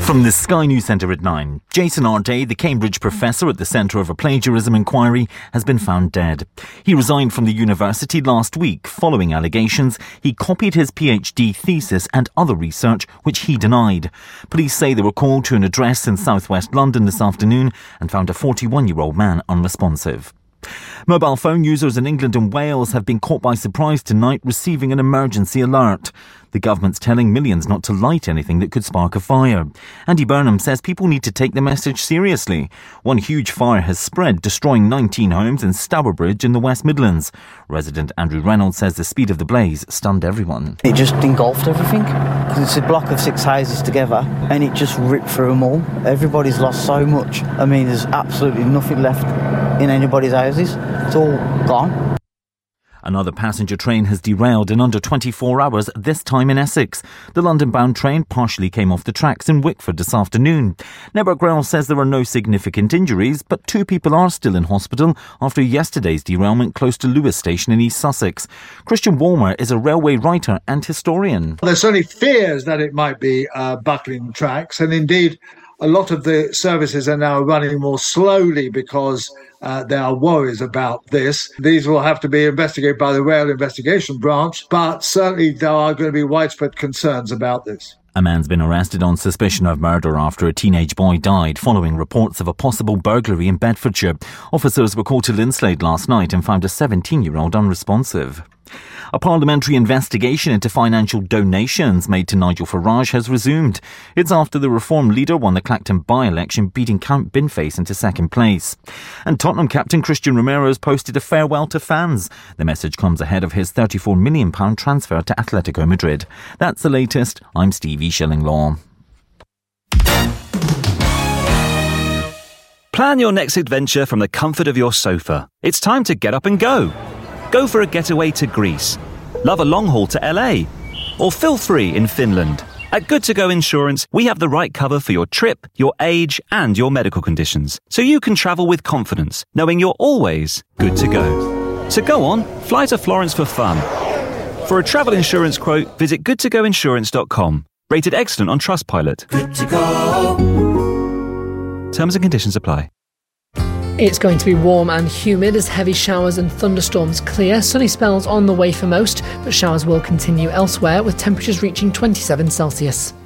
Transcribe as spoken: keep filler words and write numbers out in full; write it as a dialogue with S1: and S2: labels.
S1: From the Sky News Centre at nine, Jason Arday, the Cambridge professor at the Centre of a Plagiarism Inquiry, has been found dead. He resigned from the university last week following allegations he copied his PhD thesis and other research, which he denied. Police say they were called to an address in southwest London this afternoon and found a forty-one-year-old man unresponsive. Mobile phone users in England and Wales have been caught by surprise tonight receiving an emergency alert. The government's telling millions not to light anything that could spark a fire. Andy Burnham says people need to take the message seriously. One huge fire has spread, destroying nineteen homes in Stourbridge in the West Midlands. Resident Andrew Reynolds says the speed of the blaze stunned everyone.
S2: It just engulfed everything. It's a block of six houses together and it just ripped through them all. Everybody's lost so much. I mean, there's absolutely nothing left in anybody's houses. It's all gone.
S1: Another passenger train has derailed in under twenty-four hours, this time in Essex. The London-bound train partially came off the tracks in Wickford this afternoon. Network Rail says there are no significant injuries, but two people are still in hospital after yesterday's derailment close to Lewes Station in East Sussex. Christian Walmer is a railway writer and historian.
S3: There's certainly fears that it might be uh, buckling tracks, and indeed a lot of the services are now running more slowly because uh, there are worries about this. These will have to be investigated by the Rail Investigation Branch, but certainly there are going to be widespread concerns about this.
S1: A man's been arrested on suspicion of murder after a teenage boy died following reports of a possible burglary in Bedfordshire. Officers were called to Linslade last night and found a seventeen-year-old unresponsive. A parliamentary investigation into financial donations made to Nigel Farage has resumed. It's after the Reform leader won the Clacton by-election, beating Count Binface into second place. And Tottenham captain Christian Romero has posted a farewell to fans. The message comes ahead of his thirty-four million pounds transfer to Atletico Madrid. That's the latest. I'm Stevie Shillinglaw.
S4: Plan your next adventure from the comfort of your sofa. It's time to get up and go. Go for a getaway to Greece, love a long haul to L A, or feel free in Finland. At Good To Go Insurance, we have the right cover for your trip, your age, and your medical conditions, so you can travel with confidence, knowing you're always good to go. So go on, fly to Florence for fun. For a travel insurance quote, visit good to go insurance dot com. Rated excellent on Trustpilot. Good to go. Terms and conditions apply.
S5: It's going to be warm and humid as heavy showers and thunderstorms clear. Sunny spells on the way for most, but showers will continue elsewhere with temperatures reaching twenty-seven Celsius.